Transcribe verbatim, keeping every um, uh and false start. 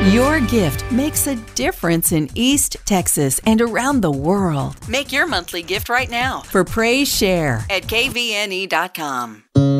Your gift makes a difference in East Texas and around the world. Make your monthly gift right now for Praise Share at K V N E dot com.